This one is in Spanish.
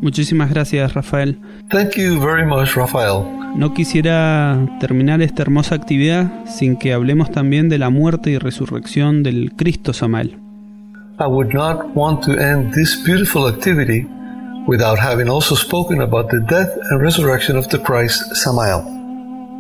Muchísimas gracias, Rafael. Thank you very much, Rafael. No quisiera terminar esta hermosa actividad sin que hablemos también de la muerte y resurrección del Cristo Samael. I would not want to end this beautiful activity without having also spoken about the death and resurrection of the Christ Samael.